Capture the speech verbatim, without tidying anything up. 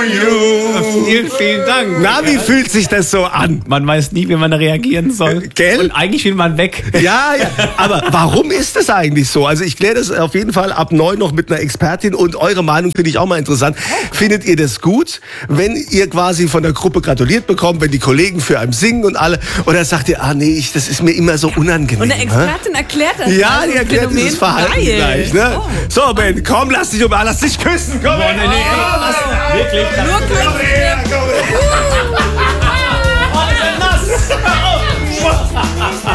you. Vielen, vielen Dank. Na, wie fühlt sich das so an? Man weiß nie, wie man reagieren soll. Gell? Und eigentlich will man weg. Ja, ja, aber warum ist das eigentlich so? Also ich kläre das auf jeden Fall ab neun noch mit einer Expertin und eure Meinung finde ich auch mal interessant. Findet ihr das gut, wenn ihr quasi von der Gruppe gratuliert bekommt, wenn die Kollegen für einen singen und alle? Oder sagt ihr, ah nee, ich, das ist mir immer so unangenehm. Und eine Expertin erklärt das. Ja, also die erklärt Phänomen. dieses Verhalten Geil. gleich. Ne? Oh. So, Ben, komm, lass dich um, lass dich küssen. Komm, Boah, nee, nee, ey, was? Wirklich? Nur komm her, komm her. Oh, ist er nass.